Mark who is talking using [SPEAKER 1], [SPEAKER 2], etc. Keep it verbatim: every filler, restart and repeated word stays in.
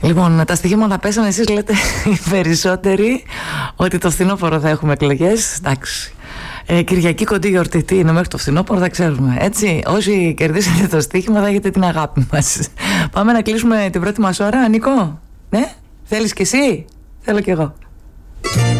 [SPEAKER 1] Λοιπόν, τα στοιχήματα πέσανε, εσείς λέτε οι περισσότεροι ότι το φθινόπωρο θα έχουμε εκλογές. Εντάξει. Ε, Κυριακή κοντή γιορτή, τι είναι μέχρι το φθινόπωρο θα ξέρουμε. Έτσι, όσοι κερδίσετε το στοίχημα θα έχετε την αγάπη μας. Πάμε να κλείσουμε την πρώτη μας ώρα, Νίκο. Ναι, θέλεις κι εσύ? Θέλω κι εγώ.